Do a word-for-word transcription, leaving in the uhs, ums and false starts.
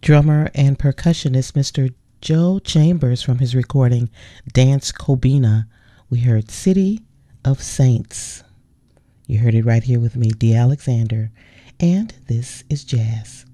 drummer and percussionist Mister Joe Chambers from his recording Dance Kobina. We heard City of Saints. You heard it right here with me, D. Alexander, and this is Jazz.